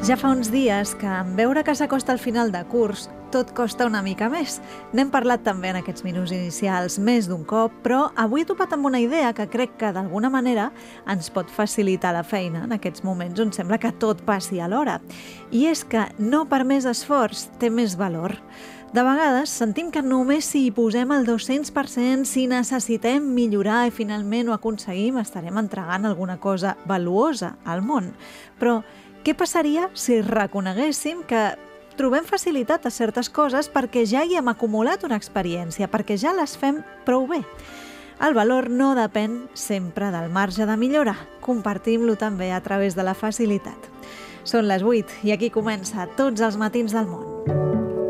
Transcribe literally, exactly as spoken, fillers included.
Ja fa uns dies que en veure que s'acosta el final de curs, tot costa una mica més. N'hem parlat també en aquests minuts inicials més d'un cop, però avui he topat amb una idea que crec que d'alguna manera ens pot facilitar la feina en aquests moments on sembla que tot passi alhora. I és que no per més esforç té més valor. De vegades sentim que només si hi posem el dos-cents per cent, si necessitem millorar i finalment ho aconseguim, estarem entregant alguna cosa valuosa al món. Però què passaria si reconeguéssim que trobem facilitat a certes coses perquè ja hi hem acumulat una experiència, perquè ja les fem prou bé? El valor no depèn sempre del marge de millora. Compartim-lo també a través de la facilitat. Són les vuit i aquí comença Tots els matins del món.